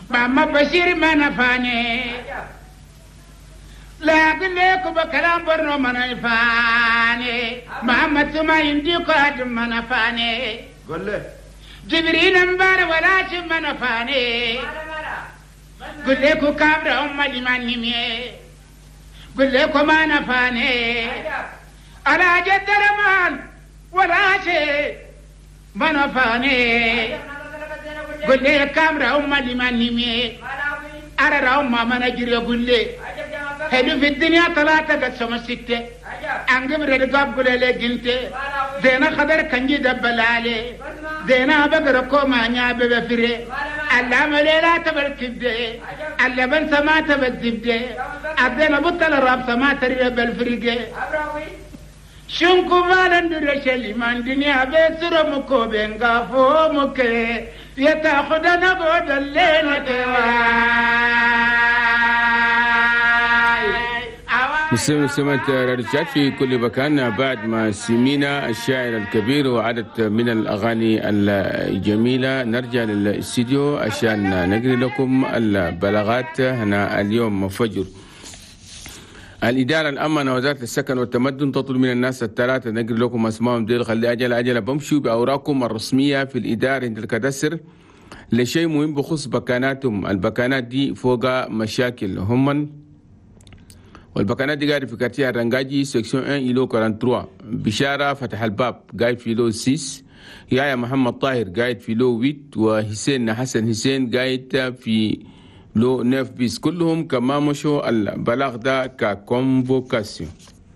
ماما بشير ما نفاني لكن ليكو بكلام برنو ما نفاني محمد سما يندي قادم ما نفاني قل له جبريل مبار ولا شم ما نفاني قل لكو كابر أمي ما نمي قل لكو ما نفاني على جد رمان ولا شيء ما نفاني قل لي كامرا أمي ما نمي أرى أمي ما نجري قل لي هدو في الدنيا ثلاثة قسم ستة أنقم ردقاب قل لي قلت زينا خضر كنجي دبلالي زينا بقر كوما نياب بفري ألا مليلا تبالكبدي ألا بل سما تبالزبدي أبدنا بطل راب سما تريد بالفريقي شنكو فالن درشلي من دنيا بسر مكوبين غافو مكي يتاخدنا بود الليل مسلمة راديوشات في كل مكان. بعد ما سمينا الشاعر الكبير وعدد من الأغاني الجميلة نرجع للاستديو عشان نقرأ لكم البلاغات هنا اليوم فجر. الإدارة الأمن وزارة السكن والتمدن تطلب من الناس الثلاثة نقل لكم أسمائهم ديل خلي أجل بمشوا بأوراقكم الرسمية في الإدارة عند الكدسر لشيء مهم بخصوص بكاناتهم. البكانات دي فوق مشاكل هم والبكانات دي قاعد في كارتيه الرنجاجي سكسيون 1 إلو 43. بشارة فتح الباب قاعد في لو 6. يايا محمد طاهر قاعد في لو 8 وحسين حسن حسين قاعد في لو 9 بيس. كلهم كما مشوا البلاغ ده ككونفوكاسيون.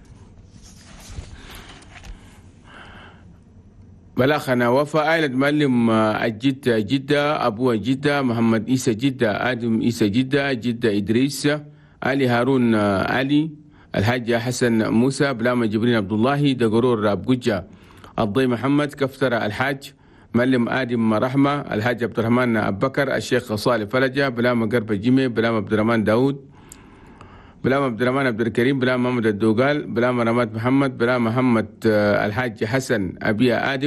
بلاغنا وفاء عائلة معلم جدة أبوه جدة محمد إيسى جدة آدم إيسى جدة إدريس علي هارون علي الحاج حسن موسى بلامة جبرين عبد الله دقرور رابقجة الضي محمد كفترة الحاج معلم آدم رحمة الحاج عبد الرحمن أبو بكر الشيخ صالح فرجة بلامة قرب جيمي بلامة عبد الرحمن داود بلامة عبد الرحمن عبد الكريم بلامة محمد الدوغال بلامة رمات محمد بلامة محمد الحاج حسن أبي آدم